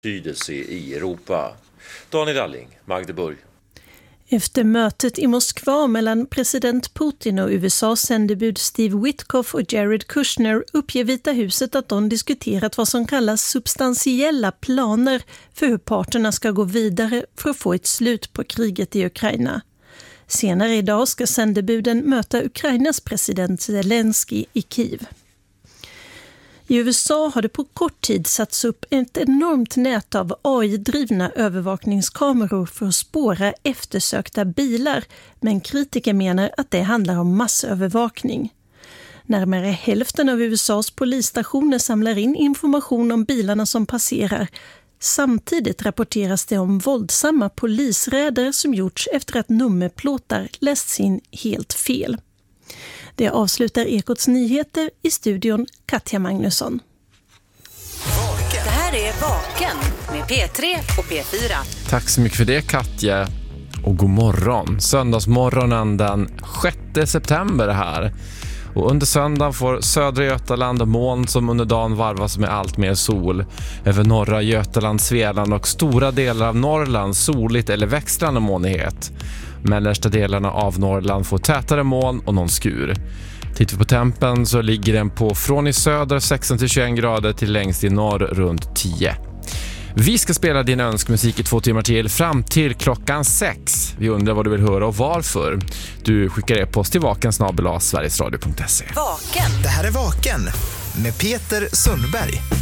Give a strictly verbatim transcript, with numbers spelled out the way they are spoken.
betydelse i Europa. Daniel Dalling, Magdeburg. Efter mötet i Moskva mellan president Putin och U S A:s sändebud Steve Witkoff och Jared Kushner uppger Vita huset att de diskuterat vad som kallas substantiella planer för hur parterna ska gå vidare för att få ett slut på kriget i Ukraina. Senare idag ska sändebuden möta Ukrainas president Zelensky i Kiev. I U S A har det på kort tid satts upp ett enormt nät av A I-drivna övervakningskameror för att spåra eftersökta bilar, men kritiker menar att det handlar om massövervakning. Närmare hälften av U S A:s polisstationer samlar in information om bilarna som passerar. Samtidigt rapporteras det om våldsamma polisräder som gjorts efter att nummerplåtar lästs in helt fel. Det avslutar Ekots nyheter, i studion Katja Magnusson. Det här är Vaken med P tre och P fyra. Tack så mycket för det, Katja. Och god morgon. Söndagsmorgonen den sjätte september här. Och under söndagen får södra Götaland moln som under dagen varvas med allt mer sol. Över norra Götaland, Svealand och stora delar av Norrland soligt eller växlande molnighet. Mellersta delarna av Norrland får tätare moln och någon skur. Tittar vi på tempen så ligger den på från i söder sexton till tjugoett grader till längst i norr runt tio. Vi ska spela din önskmusik i två timmar till fram till klockan sex. Vi undrar vad du vill höra och varför. Du skickar e-post till vaken snabel-a sverigesradio punkt se. Vaken. Det här är Vaken med Peter Sundberg.